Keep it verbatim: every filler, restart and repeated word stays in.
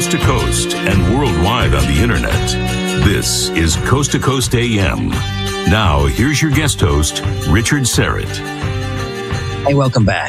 coast to coast and worldwide on the internet. This is Coast to Coast A M. Now, here's your guest host, Richard Syrett. Hey, welcome back.